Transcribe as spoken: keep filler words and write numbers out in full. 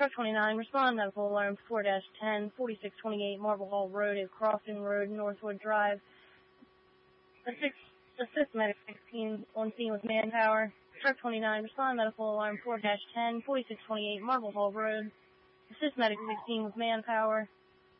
Truck twenty-nine, respond, medical alarm four dash ten, forty-six twenty-eight Marble Hall Road, at Crofton Road, Northwood Drive. Assist, assist medic sixteen on scene with manpower. Truck twenty-nine, respond, medical alarm four dash ten, forty-six twenty-eight Marble Hall Road. Assist medic sixteen with manpower.